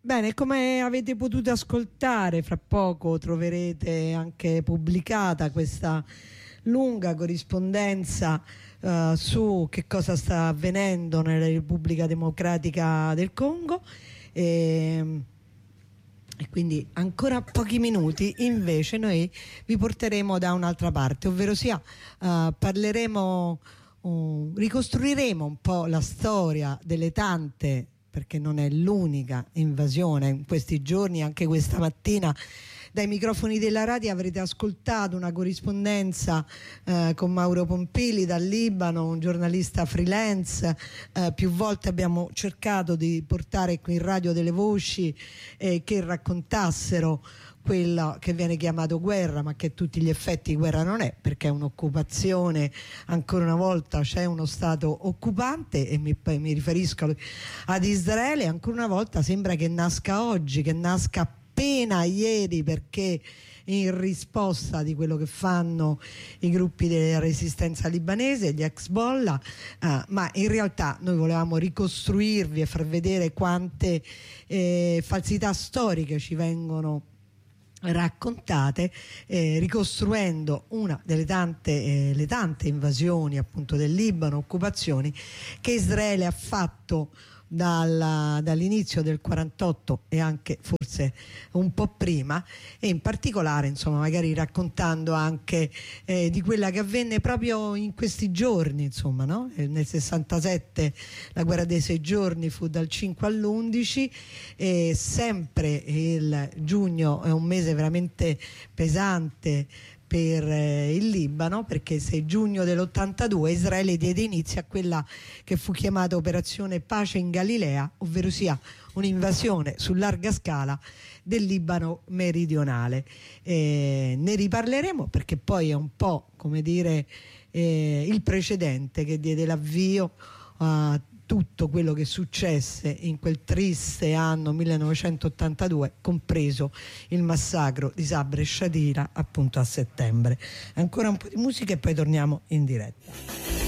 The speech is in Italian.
Bene, come avete potuto ascoltare, fra poco troverete anche pubblicata questa lunga corrispondenza su che cosa sta avvenendo nella Repubblica Democratica del Congo e quindi ancora pochi minuti invece noi vi porteremo da un'altra parte, ovvero sia ricostruiremo un po' la storia delle tante, perché non è l'unica invasione in questi giorni, anche questa mattina dai microfoni della radio avrete ascoltato una corrispondenza con Mauro Pompili dal Libano, un giornalista freelance. Più volte abbiamo cercato di portare qui in radio delle voci che raccontassero quello che viene chiamato guerra, ma che a tutti gli effetti guerra non è, perché è un'occupazione. Ancora una volta c'è uno stato occupante e mi riferisco ad Israele. Ancora una volta sembra che nasca oggi, che nasca appena ieri, perché in risposta di quello che fanno i gruppi della resistenza libanese, gli Hezbollah, ma in realtà noi volevamo ricostruirvi e far vedere quante falsità storiche ci vengono raccontate, ricostruendo una delle tante le tante invasioni appunto del Libano, occupazioni che Israele ha fatto dall'inizio del 48 e anche forse un po' prima, e in particolare insomma magari raccontando anche di quella che avvenne proprio in questi giorni, insomma, no? Nel 67 la guerra dei 6 giorni fu dal 5 all'11 e sempre il giugno è un mese veramente pesante per il Libano, perché il 6 giugno dell'82 Israele diede inizio a quella che fu chiamata Operazione Pace in Galilea, ovvero sia un'invasione su larga scala del Libano meridionale. Ne riparleremo perché poi è un po', come dire, il precedente che diede l'avvio a tutto quello che successe in quel triste anno 1982, compreso il massacro di Sabra e Shatila appunto a settembre. Ancora un po' di musica e poi torniamo in diretta.